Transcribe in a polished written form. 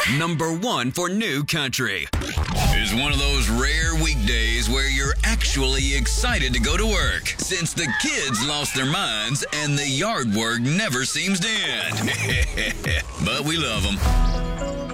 Number 1 for New Country is one of those rare weekdays where you're actually excited to go to work since the kids lost their minds and the yard work never seems to end. But we love them.